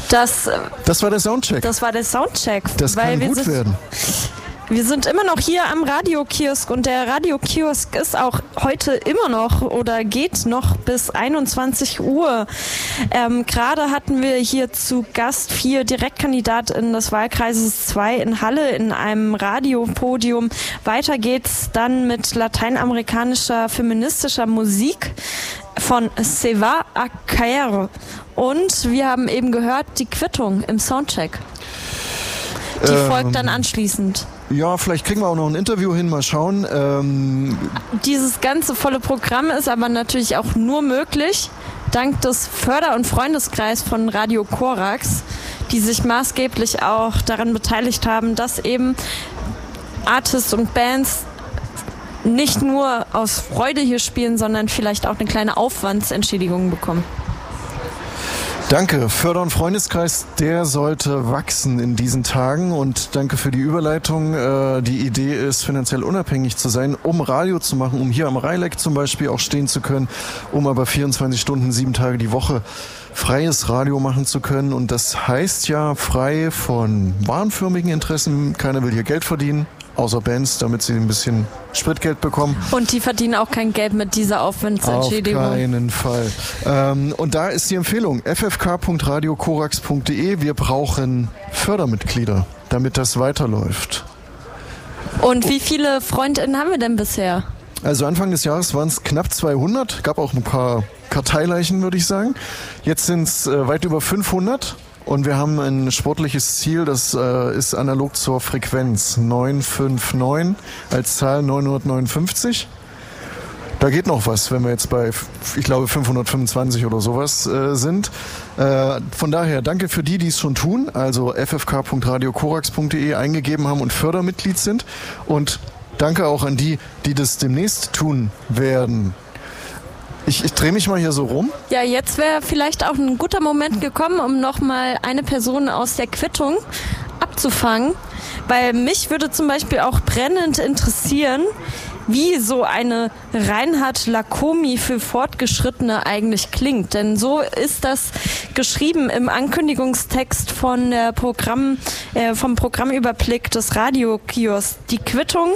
Das war der Soundcheck. Das war der Soundcheck. Das kann gut werden. Wir sind immer noch hier am Radiokiosk und der Radiokiosk ist auch heute immer noch oder geht noch bis 21 Uhr. Gerade hatten wir hier zu Gast 4 DirektkandidatInnen des Wahlkreises 2 in Halle in einem Radiopodium. Weiter geht's dann mit lateinamerikanischer feministischer Musik von Seva Acaer. Und wir haben eben gehört, die Quittung im Soundcheck. Die folgt dann anschließend. Ja, vielleicht kriegen wir auch noch ein Interview hin, mal schauen. Dieses ganze volle Programm ist aber natürlich auch nur möglich dank des Förder- und Freundeskreis von Radio Korax, die sich maßgeblich auch daran beteiligt haben, dass eben Artists und Bands nicht nur aus Freude hier spielen, sondern vielleicht auch eine kleine Aufwandsentschädigung bekommen. Danke. Förder- und Freundeskreis, der sollte wachsen in diesen Tagen und danke für die Überleitung. Die Idee ist, finanziell unabhängig zu sein, um Radio zu machen, um hier am Rheileck zum Beispiel auch stehen zu können, um aber 24 Stunden, 7 Tage die Woche freies Radio machen zu können. Und das heißt ja frei von warenförmigen Interessen. Keiner will hier Geld verdienen. Außer Bands, damit sie ein bisschen Spritgeld bekommen. Und die verdienen auch kein Geld mit dieser Aufwandsentschädigung. Auf keinen Fall. Und da ist die Empfehlung, ffk.radiokorax.de. Wir brauchen Fördermitglieder, damit das weiterläuft. Und wie viele FreundInnen haben wir denn bisher? Also Anfang des Jahres waren es knapp 200. Gab auch ein paar Karteileichen, würde ich sagen. Jetzt sind es weit über 500. Und wir haben ein sportliches Ziel, das ist analog zur Frequenz 959 als Zahl 959. Da geht noch was, wenn wir jetzt bei, ich glaube, 525 oder sowas sind. Von daher danke für die es schon tun, also ffk.radiokorax.de eingegeben haben und Fördermitglied sind. Und danke auch an die das demnächst tun werden. Ich drehe mich mal hier so rum. Ja, jetzt wäre vielleicht auch ein guter Moment gekommen, um nochmal eine Person aus der Quittung abzufangen. Weil mich würde zum Beispiel auch brennend interessieren, wie so eine Reinhard Lacomi für Fortgeschrittene eigentlich klingt. Denn so ist das geschrieben im Ankündigungstext von der vom Programmüberblick des Radiokiosks. Die Quittung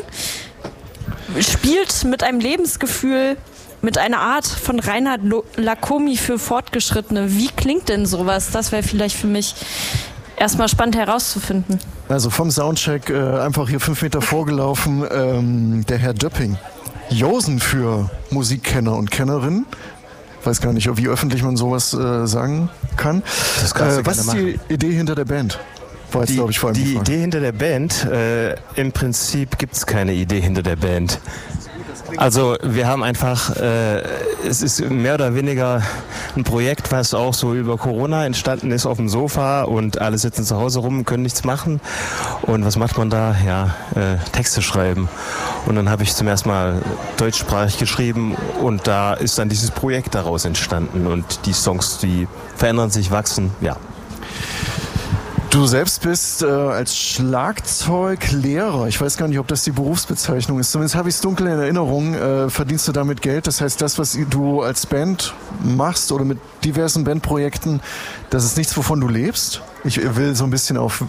spielt mit einem Lebensgefühl, mit einer Art von Reinhard Lacomi für Fortgeschrittene. Wie klingt denn sowas? Das wäre vielleicht für mich erstmal spannend herauszufinden. Also vom Soundcheck einfach hier 5 Meter vorgelaufen, der Herr Döpping. Josen für Musikkenner und Kennerinnen. Weiß gar nicht, wie öffentlich man sowas sagen kann. Was ist die Idee hinter der Band? Die Idee hinter der Band, im Prinzip gibt es keine Idee hinter der Band. Also wir haben einfach, es ist mehr oder weniger ein Projekt, was auch so über Corona entstanden ist auf dem Sofa und alle sitzen zu Hause rum, können nichts machen. Und was macht man da? Ja, Texte schreiben. Und dann habe ich zum ersten Mal deutschsprachig geschrieben und da ist dann dieses Projekt daraus entstanden und die Songs, die verändern sich, wachsen, ja. Du selbst bist als Schlagzeuglehrer, ich weiß gar nicht, ob das die Berufsbezeichnung ist, zumindest habe ich es dunkel in Erinnerung, verdienst du damit Geld? Das heißt, das, was du als Band machst oder mit diversen Bandprojekten, das ist nichts, wovon du lebst? Ich will so ein bisschen auf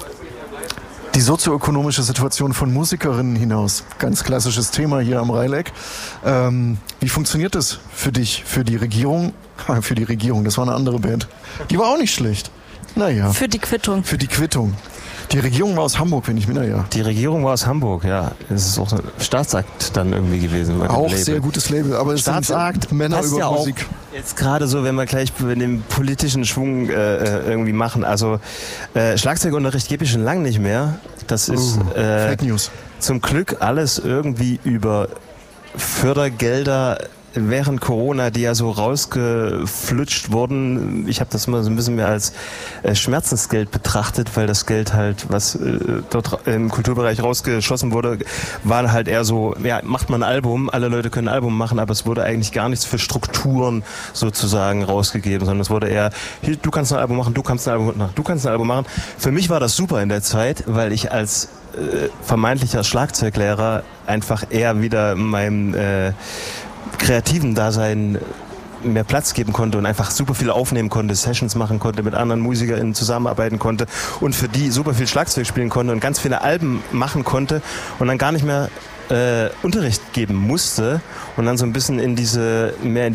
die sozioökonomische Situation von Musikerinnen hinaus. Ganz klassisches Thema hier am Rheileck. Wie funktioniert das für dich, für die Regierung? Für die Regierung, das war eine andere Band. Die war auch nicht schlecht. Naja. Für die Quittung. Für die Quittung. Die Regierung war aus Hamburg, wenn ich mir, naja. Die Regierung war aus Hamburg, ja. Es ist auch ein Staatsakt dann irgendwie gewesen. Auch sehr gutes Label, aber es Staatsakt, sind Männer über ja Musik. Auch jetzt gerade so, wenn wir gleich den politischen Schwung irgendwie machen. Also Schlagzeugunterricht gebe ich schon lange nicht mehr. Das ist Fake News. Zum Glück alles irgendwie über Fördergelder während Corona, die ja so rausgeflutscht wurden. Ich habe das mal so ein bisschen mehr als Schmerzensgeld betrachtet, weil das Geld halt, was dort im Kulturbereich rausgeschossen wurde, war halt eher so, ja, macht man ein Album, alle Leute können ein Album machen, aber es wurde eigentlich gar nichts für Strukturen sozusagen rausgegeben, sondern es wurde eher, hier, du kannst ein Album machen, du kannst ein Album machen, du kannst ein Album machen. Für mich war das super in der Zeit, weil ich als vermeintlicher Schlagzeuglehrer einfach eher wieder meinem kreativen Dasein mehr Platz geben konnte und einfach super viel aufnehmen konnte, Sessions machen konnte, mit anderen MusikerInnen zusammenarbeiten konnte und für die super viel Schlagzeug spielen konnte und ganz viele Alben machen konnte und dann gar nicht mehr Unterricht geben musste und dann so ein bisschen in diese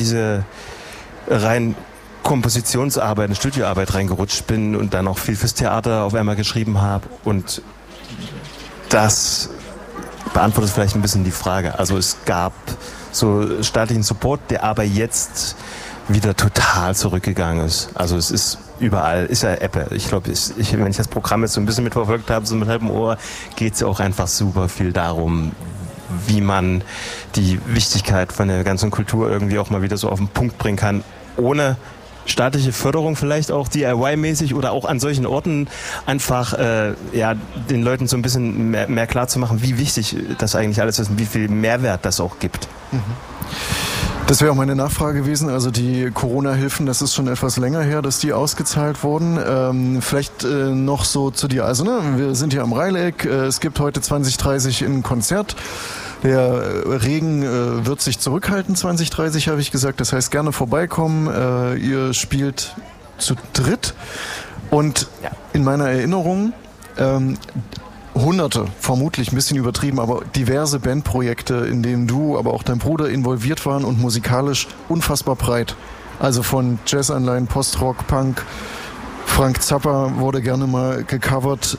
rein Kompositionsarbeit, in Studioarbeit reingerutscht bin und dann auch viel fürs Theater auf einmal geschrieben habe. Und das beantwortet vielleicht ein bisschen die Frage. Also es gab so staatlichen Support, der aber jetzt wieder total zurückgegangen ist. Also es ist überall, ist ja Apple. Ich glaube, wenn ich das Programm jetzt so ein bisschen mitverfolgt habe, so mit halbem Ohr, geht es auch einfach super viel darum, wie man die Wichtigkeit von der ganzen Kultur irgendwie auch mal wieder so auf den Punkt bringen kann, ohne staatliche Förderung vielleicht auch DIY-mäßig oder auch an solchen Orten einfach den Leuten so ein bisschen mehr klar zu machen, wie wichtig das eigentlich alles ist und wie viel Mehrwert das auch gibt. Das wäre auch meine Nachfrage gewesen. Also die Corona-Hilfen, das ist schon etwas länger her, dass die ausgezahlt wurden. Vielleicht noch so zu dir. Also wir sind hier am Reileck. Es gibt heute 20:30 ein Konzert. Der Regen wird sich zurückhalten, 20:30 habe ich gesagt. Das heißt, gerne vorbeikommen. Ihr spielt zu dritt. Und in meiner Erinnerung Hunderte, vermutlich ein bisschen übertrieben, aber diverse Bandprojekte, in denen du, aber auch dein Bruder involviert waren und musikalisch unfassbar breit. Also von Jazzanleihen, Postrock, Punk. Frank Zappa wurde gerne mal gecovert.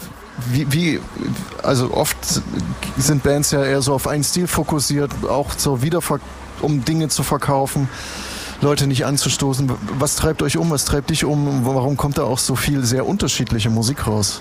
Also oft sind Bands ja eher so auf einen Stil fokussiert, auch um Dinge zu verkaufen, Leute nicht anzustoßen. Was treibt euch um? Was treibt dich um? Warum kommt da auch so viel sehr unterschiedliche Musik raus?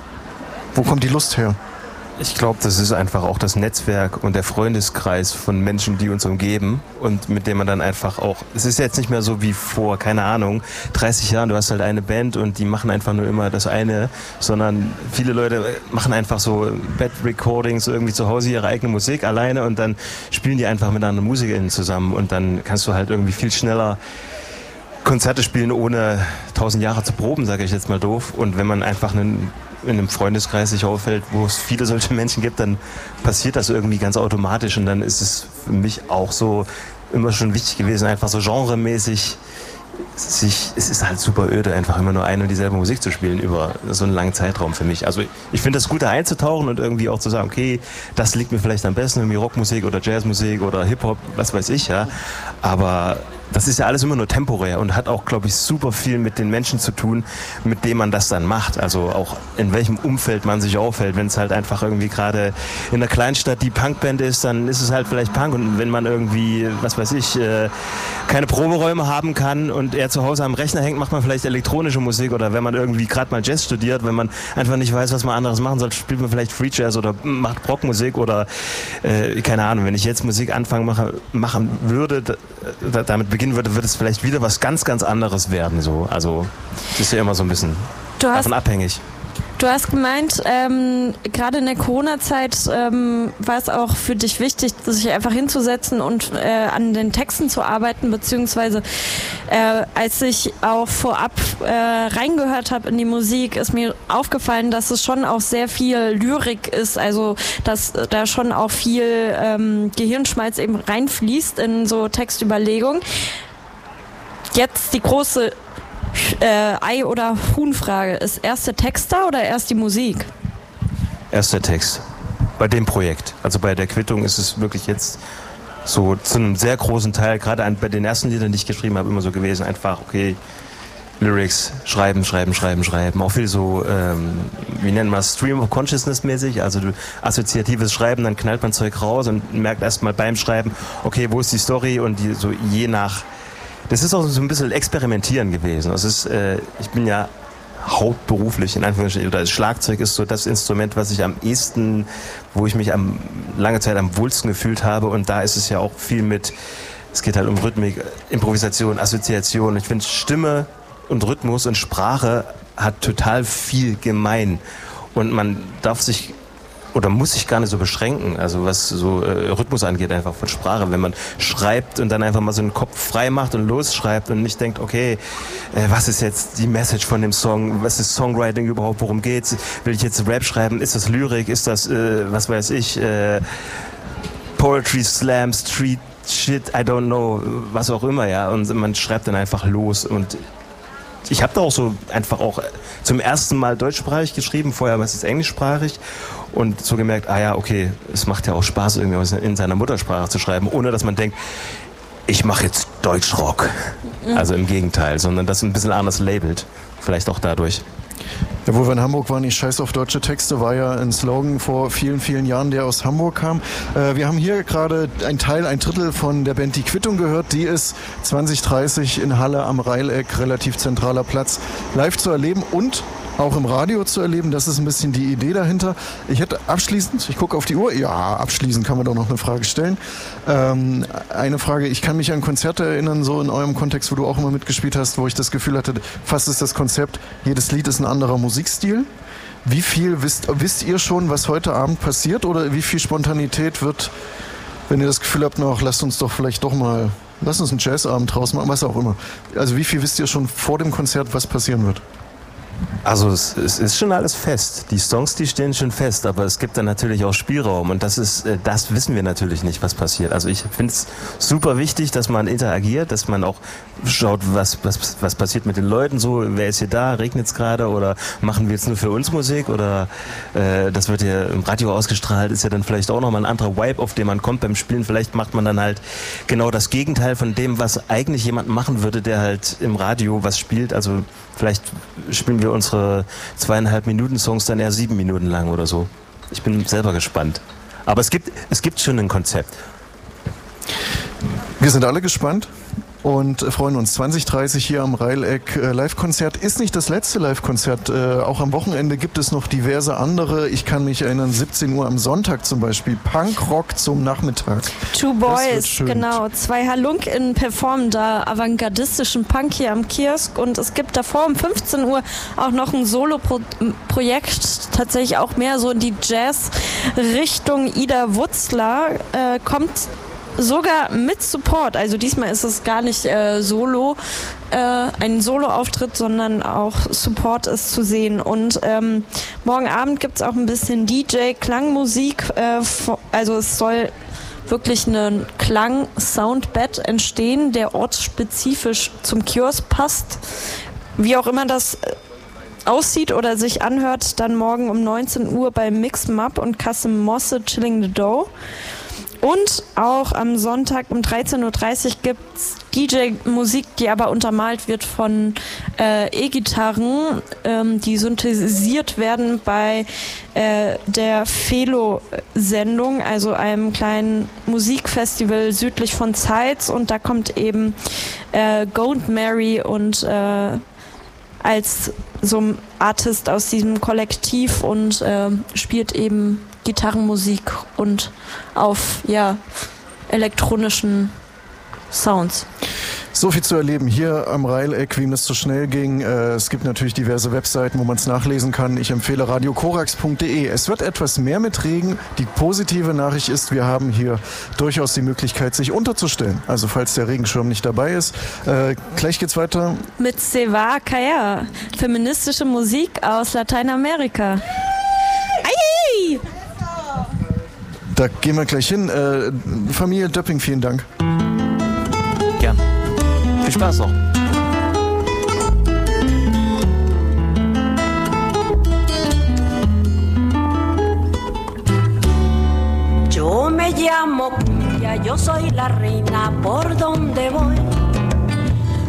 Wo kommt die Lust her? Ich glaube, das ist einfach auch das Netzwerk und der Freundeskreis von Menschen, die uns umgeben und mit dem man dann einfach auch, es ist jetzt nicht mehr so wie vor, keine Ahnung, 30 Jahren, du hast halt eine Band und die machen einfach nur immer das eine, sondern viele Leute machen einfach so Bad-Recordings, irgendwie zu Hause ihre eigene Musik alleine und dann spielen die einfach mit anderen MusikerInnen zusammen und dann kannst du halt irgendwie viel schneller Konzerte spielen, ohne 1000 Jahre zu proben, sage ich jetzt mal doof. Und wenn man einfach in einem Freundeskreis sich auffällt, wo es viele solche Menschen gibt, dann passiert das irgendwie ganz automatisch. Und dann ist es für mich auch so immer schon wichtig gewesen, einfach so genremäßig es ist halt super öde, einfach immer nur eine und dieselbe Musik zu spielen über so einen langen Zeitraum für mich. Also ich finde das gut, da einzutauchen und irgendwie auch zu sagen, okay, das liegt mir vielleicht am besten, irgendwie Rockmusik oder Jazzmusik oder Hip-Hop, was weiß ich, ja. Aber das ist ja alles immer nur temporär und hat auch, glaube ich, super viel mit den Menschen zu tun, mit denen man das dann macht. Also auch in welchem Umfeld man sich aufhält. Wenn es halt einfach irgendwie gerade in einer Kleinstadt die Punkband ist, dann ist es halt vielleicht Punk. Und wenn man irgendwie, was weiß ich, keine Proberäume haben kann und er zu Hause am Rechner hängt, macht man vielleicht elektronische Musik. Oder wenn man irgendwie gerade mal Jazz studiert, wenn man einfach nicht weiß, was man anderes machen soll, spielt man vielleicht Free Jazz oder macht Rockmusik oder keine Ahnung. Wenn ich jetzt Musik machen würde, damit beginnen würde, wird es vielleicht wieder was ganz, ganz anderes werden. So. Also das ist ja immer so ein bisschen davon abhängig. Du hast gemeint, gerade in der Corona-Zeit war es auch für dich wichtig, sich einfach hinzusetzen und an den Texten zu arbeiten, beziehungsweise als ich auch vorab reingehört habe in die Musik, ist mir aufgefallen, dass es schon auch sehr viel Lyrik ist, also dass da schon auch viel Gehirnschmalz eben reinfließt in so Textüberlegungen. Jetzt die große Ei- oder Huhn-Frage. Ist erst der Text da oder erst die Musik? Erst der Text. Bei dem Projekt. Also bei der Quittung ist es wirklich jetzt so zu einem sehr großen Teil, gerade bei den ersten Liedern, die ich geschrieben habe, immer so gewesen, einfach, okay, Lyrics, schreiben. Auch viel so, wie nennt man es, Stream of Consciousness mäßig, also assoziatives Schreiben, dann knallt man Zeug raus und merkt erstmal beim Schreiben, okay, wo ist die Story und die so je nach. Das ist auch so ein bisschen Experimentieren gewesen. Das ist, ich bin ja hauptberuflich, in Anführungsstrichen, oder das Schlagzeug ist so das Instrument, was ich am ehesten, wo ich mich lange Zeit am wohlsten gefühlt habe. Und da ist es ja auch viel mit, es geht halt um Rhythmik, Improvisation, Assoziation. Ich finde, Stimme und Rhythmus und Sprache hat total viel gemein. Und man darf sich oder muss sich gar nicht so beschränken, also was so Rhythmus angeht, einfach von Sprache. Wenn man schreibt und dann einfach mal so einen Kopf frei macht und losschreibt und nicht denkt, okay, was ist jetzt die Message von dem Song, was ist Songwriting überhaupt, worum geht's, will ich jetzt Rap schreiben, ist das Lyrik, ist das, was weiß ich, Poetry Slam, Street shit, I don't know, was auch immer, ja. Und man schreibt dann einfach los. Und ich habe da auch so einfach auch zum ersten Mal deutschsprachig geschrieben, vorher war es englischsprachig und so gemerkt, okay, es macht ja auch Spaß, irgendwie was in seiner Muttersprache zu schreiben, ohne dass man denkt, ich mache jetzt Deutschrock. Also im Gegenteil, sondern das ein bisschen anders labelt. Vielleicht auch dadurch. Ja, wo wir in Hamburg waren, ich scheiß auf deutsche Texte, war ja ein Slogan vor vielen, vielen Jahren, der aus Hamburg kam. Wir haben hier gerade ein Drittel von der Band Die Quittung gehört. Die ist 2030 in Halle am Reileck, relativ zentraler Platz, live zu erleben und auch im Radio zu erleben. Das ist ein bisschen die Idee dahinter. Ich hätte abschließend, ich gucke auf die Uhr, ja, abschließend kann man doch noch eine Frage stellen. Eine Frage, ich kann mich an Konzerte erinnern, so in eurem Kontext, wo du auch immer mitgespielt hast, wo ich das Gefühl hatte, fast ist das Konzept, jedes Lied ist ein anderer Musikstil. Wie viel wisst ihr schon, was heute Abend passiert, oder wie viel Spontanität wird, wenn ihr das Gefühl habt, lasst uns einen Jazzabend draus machen, was auch immer. Also wie viel wisst ihr schon vor dem Konzert, was passieren wird? Also es ist schon alles fest. Die Songs, die stehen schon fest, aber es gibt dann natürlich auch Spielraum und das wissen wir natürlich nicht, was passiert. Also ich finde es super wichtig, dass man interagiert, dass man auch schaut, was passiert mit den Leuten so, wer ist hier da, regnet es gerade oder machen wir jetzt nur für uns Musik oder das wird ja im Radio ausgestrahlt, ist ja dann vielleicht auch nochmal ein anderer Vibe, auf den man kommt beim Spielen. Vielleicht macht man dann halt genau das Gegenteil von dem, was eigentlich jemand machen würde, der halt im Radio was spielt. Also vielleicht spielen wir unsere 2,5 Minuten Songs dann eher 7 Minuten lang oder so. Ich bin selber gespannt. Aber es gibt schon ein Konzept. Wir sind alle gespannt und freuen uns. 2030 hier am Reileck Live-Konzert. Ist nicht das letzte Live-Konzert. Auch am Wochenende gibt es noch diverse andere. Ich kann mich erinnern, 17 Uhr am Sonntag zum Beispiel. Punkrock zum Nachmittag. Two Boys, genau. 2 HalunK:Innen performen da avantgardistischen Punk hier am Kiosk. Und es gibt davor um 15 Uhr auch noch ein Solo-Projekt. Tatsächlich auch mehr so in die Jazz-Richtung. Ida Wutzler kommt sogar mit Support, also diesmal ist es gar nicht ein Solo-Auftritt, sondern auch Support ist zu sehen. Und morgen Abend gibt es auch ein bisschen DJ-Klangmusik, also es soll wirklich ein Klang-Soundbed entstehen, der ortsspezifisch zum Kiosk passt. Wie auch immer das aussieht oder sich anhört, dann morgen um 19 Uhr bei Mix Map und Kasim Mosse Chilling the Dough. Und auch am Sonntag um 13.30 Uhr gibt es DJ-Musik, die aber untermalt wird von E-Gitarren, die synthetisiert werden bei der Felo-Sendung, also einem kleinen Musikfestival südlich von Zeitz. Und da kommt eben Gold Mary und als so ein Artist aus diesem Kollektiv und spielt eben Gitarrenmusik und auf elektronischen Sounds. So viel zu erleben hier am Reileck, wem das zu schnell ging. Es gibt natürlich diverse Webseiten, wo man es nachlesen kann. Ich empfehle radiokorax.de. Es wird etwas mehr mit Regen. Die positive Nachricht ist, wir haben hier durchaus die Möglichkeit, sich unterzustellen. Also falls der Regenschirm nicht dabei ist. Gleich geht's weiter. Mit Seva Kaya, feministische Musik aus Lateinamerika. Ei! Da gehen wir gleich hin. Familie Döpping, vielen Dank. Gern. Viel Spaß noch. Yo me llamo Cumbia, yo soy la reina por donde voy.